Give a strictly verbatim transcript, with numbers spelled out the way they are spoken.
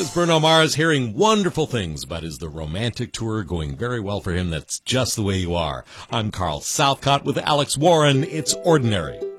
Says Bruno Mars, hearing wonderful things about his The Romantic Tour going very well for him. That's just the way you are. I'm Carl Southcott with Alex Warren. It's Ordinary.